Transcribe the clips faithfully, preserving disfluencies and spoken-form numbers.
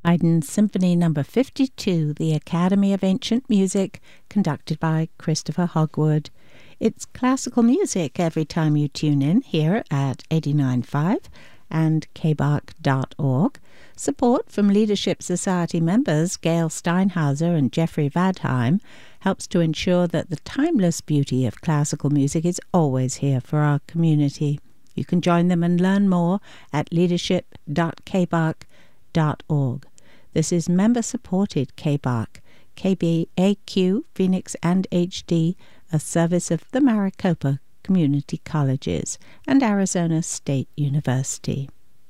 Haydn Symphony Number fifty-two, the Academy of Ancient Music, conducted by Christopher Hogwood. It's classical music every time you tune in here at eighty-nine point five and k bark dot org. Support from Leadership Society members Gail Steinhauser and Jeffrey Vadheim helps to ensure that the timeless beauty of classical music is always here for our community. You can join them and learn more at leadership dot k bark dot org. This is member-supported K bark, K B A Q, Phoenix and H D, a service of the Maricopa Community Colleges and Arizona State University.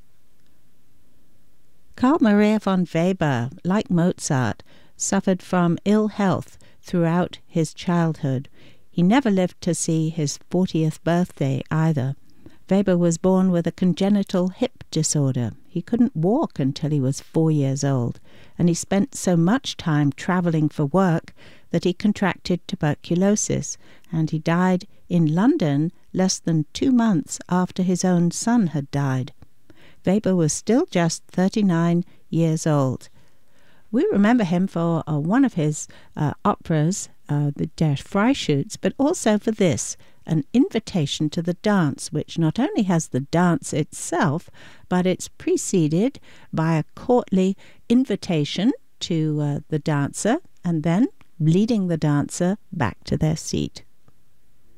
Carl Maria von Weber, like Mozart, suffered from ill health throughout his childhood. He never lived to see his fortieth birthday either. Weber was born with a congenital hip disorder. He couldn't walk until he was four years old, and he spent so much time traveling for work that he contracted tuberculosis, and he died in London less than two months after his own son had died. Weber was still just thirty-nine years old. We remember him for uh, one of his uh, operas, uh, the Der Freischütz, but also for this, an invitation to the dance, which not only has the dance itself, but it's preceded by a courtly invitation to uh, the dancer, and then leading the dancer back to their seat.